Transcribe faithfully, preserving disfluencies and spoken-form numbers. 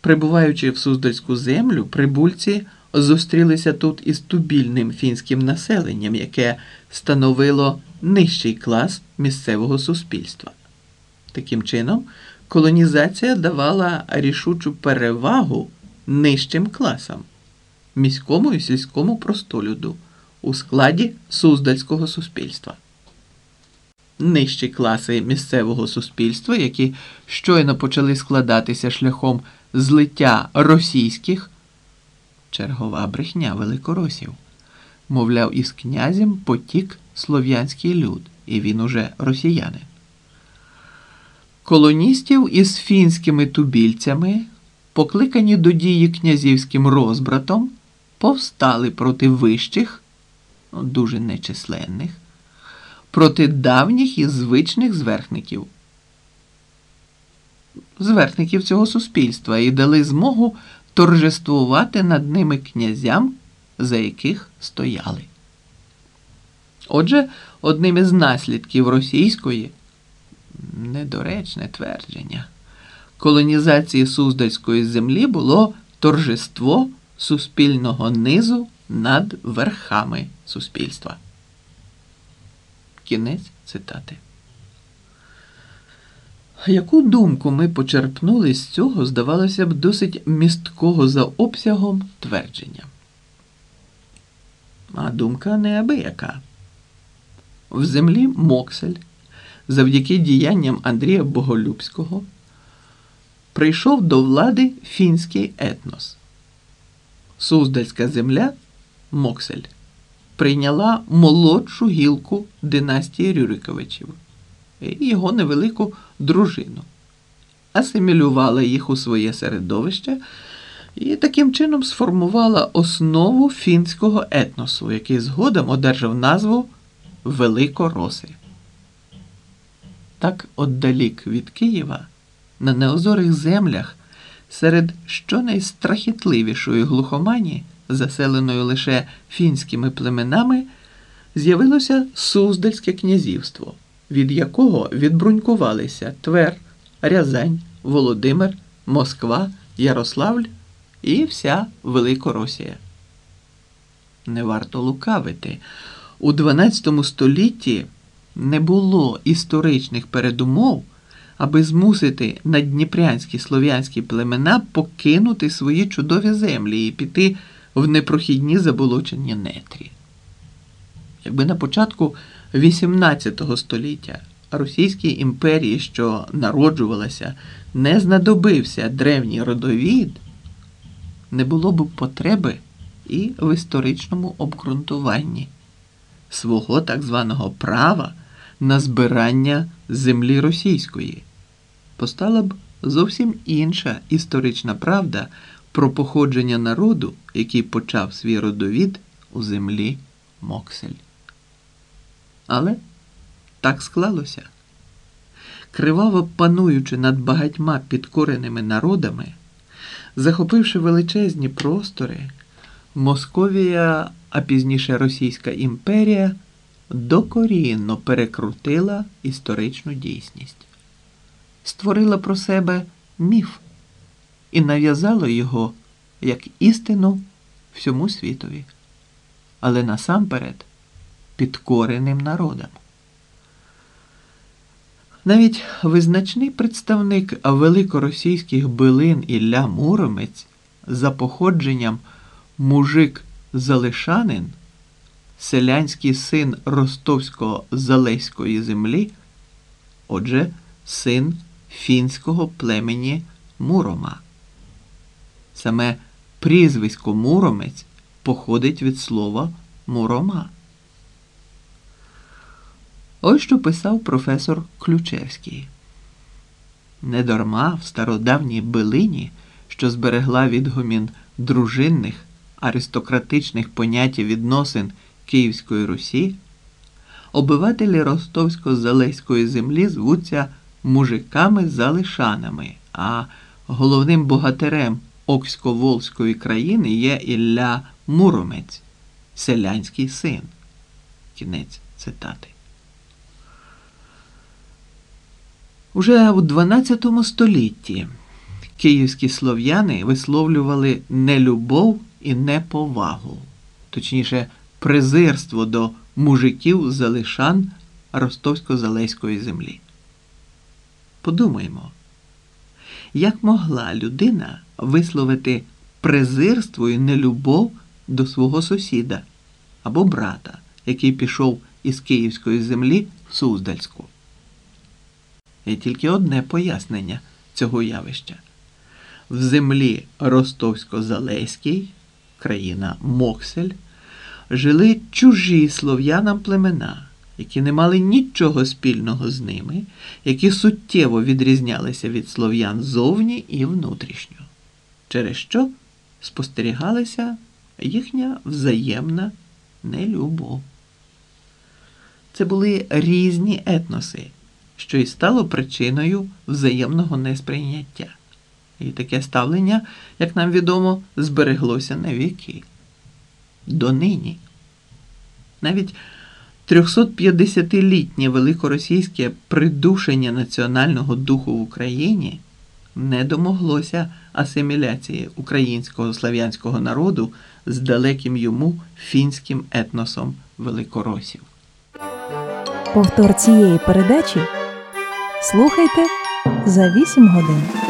Прибуваючи в Суздальську землю, прибульці зустрілися тут із тубільним фінським населенням, яке становило нижчий клас місцевого суспільства. Таким чином, колонізація давала рішучу перевагу нижчим класам – міському і сільському простолюду у складі суздальського суспільства. Нижчі класи місцевого суспільства, які щойно почали складатися шляхом злиття російських, чергова брехня великоросів, мовляв, із князем потік слов'янський люд, і він уже росіянин. Колоністів із фінськими тубільцями, покликані до дії князівським розбратом, повстали проти вищих, ну, дуже нечисленних, проти давніх і звичних зверхників. Зверхників цього суспільства і дали змогу торжествувати над ними князям, за яких стояли. Отже, одним із наслідків російської, недоречне твердження, колонізації Суздальської землі було торжество суспільного низу над верхами суспільства. Кінець цитати. Яку думку ми почерпнули з цього, здавалося б, досить місткого за обсягом твердження? А думка неабияка. В землі Моксель, завдяки діянням Андрія Боголюбського, прийшов до влади фінський етнос. Суздальська земля, Моксель, прийняла молодшу гілку династії Рюриковичів і його невелику дружину, асимілювала їх у своє середовище і таким чином сформувала основу фінського етносу, який згодом одержав назву Великороси. Так отдалік від Києва, на неозорих землях, серед щонайстрахітливішої глухомані, заселеною лише фінськими племенами, з'явилося Суздальське князівство, від якого відбрунькувалися Твер, Рязань, Володимир, Москва, Ярославль і вся Великоросія. Не варто лукавити. У дванадцятому столітті не було історичних передумов, аби змусити наддніпрянські слов'янські племена покинути свої чудові землі і піти в непрохідні заболочені нетрі. Якби на початку вісімнадцятого століття Російській імперії, що народжувалася, не знадобився древній родовід, не було б потреби і в історичному обґрунтуванні свого так званого права на збирання землі російської. Постала б зовсім інша історична правда про походження народу, який почав свій родовід у землі Моксель. Але так склалося. Криваво пануючи над багатьма підкореними народами, захопивши величезні простори, Московія, а пізніше Російська імперія, докорінно перекрутила історичну дійсність. Створила про себе міф і нав'язала його як істину всьому світові, але насамперед підкореним народам. Навіть визначний представник великоросійських билин Ілля Муромець, за походженням мужик-залишанин, селянський син ростовсько-залеської землі, отже, син фінського племені Мурома. Саме прізвисько Муромець походить від слова Мурома. Ось що писав професор Ключевський. Недарма в стародавній билині, що зберегла відгомін дружинних, аристократичних понять і відносин Київської Русі, обивателі ростовсько-залеської землі звуться мужиками-залишанами, а головним богатирем Оксько-Волзької країни є Ілля Муромець, селянський син. Кінець цитати. Уже у дванадцятому столітті київські слов'яни висловлювали нелюбов і неповагу, точніше, презирство до мужиків-залишан Ростовсько-Залеської землі. Подумаймо, як могла людина висловити презирство і нелюбов до свого сусіда або брата, який пішов із київської землі в Суздальську? Є тільки одне пояснення цього явища. В землі Ростовсько-Залеській, країна Моксель, жили чужі слов'янам племена, які не мали нічого спільного з ними, які суттєво відрізнялися від слов'ян зовні і внутрішньо, через що спостерігалася їхня взаємна нелюбов. Це були різні етноси, що і стало причиною взаємного несприйняття. І таке ставлення, як нам відомо, збереглося на віки. Донині. Навіть трьохсотп'ятдесятилітнє великоросійське придушення національного духу в Україні не домоглося асиміляції українського слав'янського народу з далеким йому фінським етносом великоросів. Повтор цієї передачі слухайте за вісім годин.